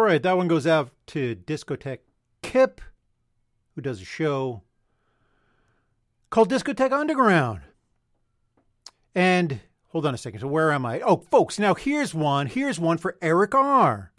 right, that one goes out to Discotheque Kip, who does a show called Discotheque Underground. And hold on a second. So where am I? Oh, folks, now here's one for Eric R.